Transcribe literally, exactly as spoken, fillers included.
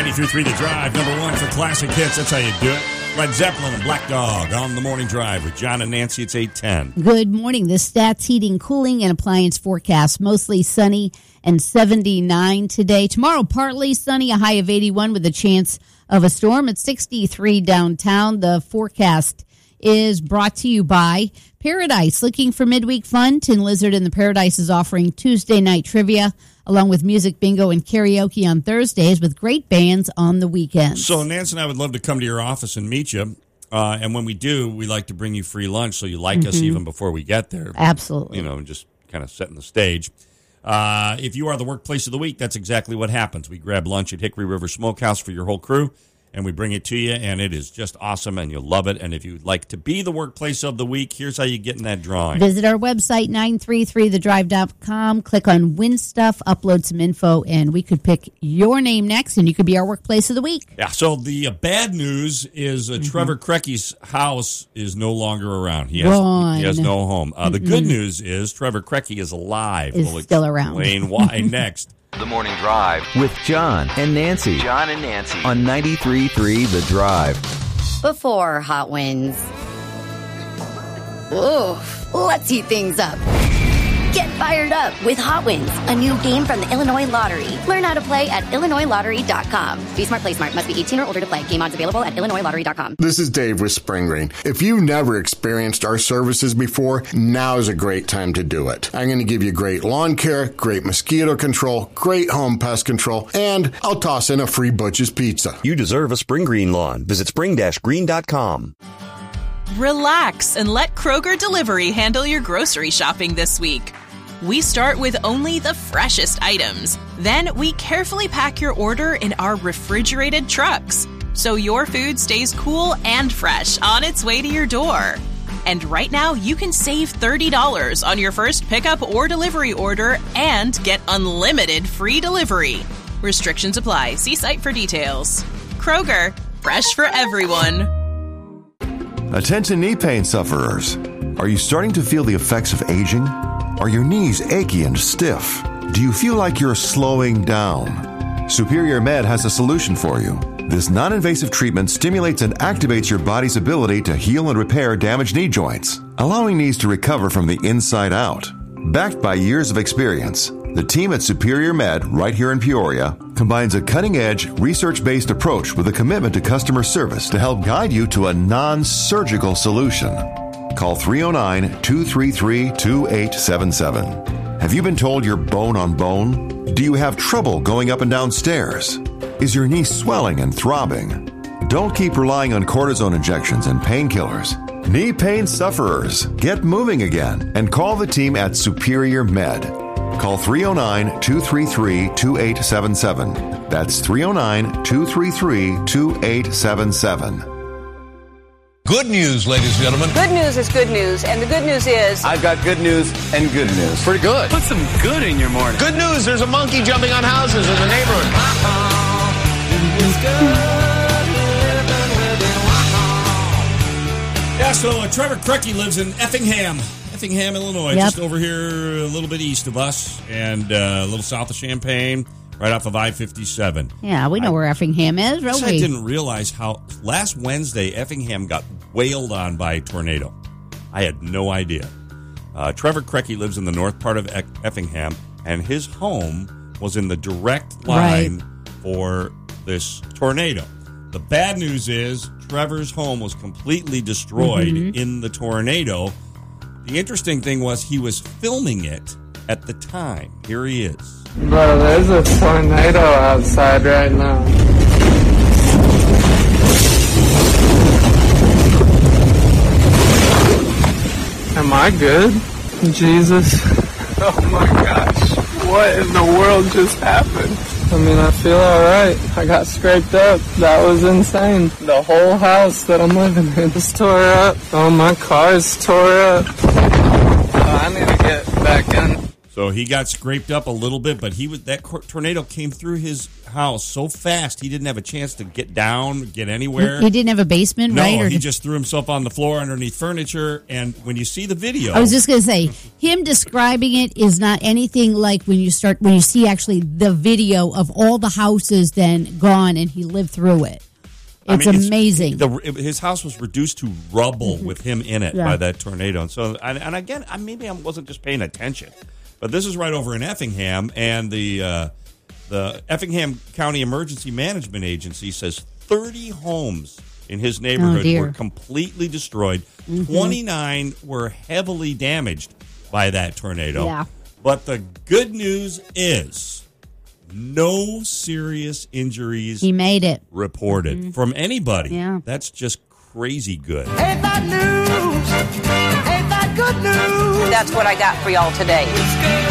ninety-three point three The Drive, number one for classic hits. That's how you do it. Led Zeppelin and Black Dog on the Morning Drive with John and Nancy. It's eight ten. Good morning. The Stats Heating, Cooling, and Appliance forecast. Mostly sunny and seventy-nine today. Tomorrow, partly sunny, a high of eighty-one with a chance of a storm at sixty-three downtown. The forecast is brought to you by Paradise. Looking for midweek fun? Tin Lizard and the Paradise is offering Tuesday night trivia along with music bingo and karaoke on Thursdays with great bands on the weekends. So Nancy and I would love to come to your office and meet you. Uh, and when we do, we like to bring you free lunch so you like mm-hmm. us even before we get there. Absolutely. You know, just kind of setting the stage. Uh, if you are the workplace of the week, that's exactly what happens. We grab lunch at Hickory River Smokehouse for your whole crew, and we bring it to you, and it is just awesome, and you'll love it. And if you'd like to be the workplace of the week, here's how you get in that drawing. Visit our website, nine three three the drive dot com. Click on Win Stuff, upload some info, and we could pick your name next, and you could be our workplace of the week. Yeah, so the uh, bad news is uh, mm-hmm. Trevor Crecky's house is no longer around. He has, Gone. he has no home. Uh, the mm-hmm. good news is Trevor Crecky is alive. Is we'll still around. Explain why next. The Morning Drive with John and Nancy. John and Nancy. On ninety-three point three The Drive. Before Hot Wins. Ooh, let's heat things up. Get fired up with Hot Wins, a new game from the Illinois Lottery. Learn how to play at illinois lottery dot com. Be smart, play smart. Must be eighteen or older to play. Game odds available at illinois lottery dot com. This is Dave with Spring Green. If you've never experienced our services before, now is a great time to do it. I'm going to give you great lawn care, great mosquito control, great home pest control, and I'll toss in a free Butch's Pizza. You deserve a Spring Green lawn. Visit spring dash green dot com. Relax and let Kroger Delivery handle your grocery shopping this week. We start with only the freshest items. Then we carefully pack your order in our refrigerated trucks, so your food stays cool and fresh on its way to your door. And right now, you can save thirty dollars on your first pickup or delivery order and get unlimited free delivery. Restrictions apply. See site for details. Kroger, fresh for everyone. Attention knee pain sufferers. Are you starting to feel the effects of aging? Are your knees achy and stiff? Do you feel like you're slowing down? Superior Med has a solution for you. This non-invasive treatment stimulates and activates your body's ability to heal and repair damaged knee joints, allowing knees to recover from the inside out. Backed by years of experience, the team at Superior Med, right here in Peoria, combines a cutting-edge, research-based approach with a commitment to customer service to help guide you to a non-surgical solution. Call three oh nine, two three three, two eight seven seven. Have you been told you're bone on bone? Do you have trouble going up and down stairs? Is your knee swelling and throbbing? Don't keep relying on cortisone injections and painkillers. Knee pain sufferers, get moving again and call the team at Superior Med. Call three oh nine, two three three, two eight seven seven. That's three oh nine, two three three, two eight seven seven. Good news, ladies and gentlemen. Good news is good news, and the good news is... I've got good news and good news. Pretty good. Put some good in your morning. Good news, there's a monkey jumping on houses in the neighborhood. Yeah, so uh, Trevor Crecky lives in Effingham, Effingham, Illinois, yep. just over here a little bit east of us and uh, a little south of Champaign. Right off of I fifty-seven. Yeah, we know I, where Effingham is, don't we? I didn't realize how last Wednesday Effingham got wailed on by a tornado. I had no idea. Uh, Trevor Crecky lives in the north part of e- Effingham, and his home was in the direct line right. for this tornado. The bad news is Trevor's home was completely destroyed mm-hmm. in the tornado. The interesting thing was he was filming it at the time. Here he is. Bro, there's a tornado outside right now. Am I good? Jesus. Oh my gosh. What in the world just happened? I mean, I feel alright. I got scraped up. That was insane. The whole house that I'm living in is tore up. Oh, my car's tore up. Oh, I need to get back in. So he got scraped up a little bit, but he was that tornado came through his house so fast he didn't have a chance to get down, get anywhere. He didn't have a basement, no, right? No, or he just threw himself on the floor underneath furniture. And when you see the video, I was just going to say, him describing it is not anything like when you start when you see actually the video of all the houses then gone and he lived through it. It's I mean, amazing. It's, the, his house was reduced to rubble with him in it yeah. by that tornado. And so, and, and again, I, maybe I wasn't just paying attention. But this is right over in Effingham, and the uh, the Effingham County Emergency Management Agency says thirty homes in his neighborhood oh, were completely destroyed. Mm-hmm. twenty-nine were heavily damaged by that tornado. Yeah. But the good news is no serious injuries he made it. reported mm-hmm. from anybody. Yeah. That's just crazy good. Ain't that news? Ain't that good news? That's what I got for y'all today.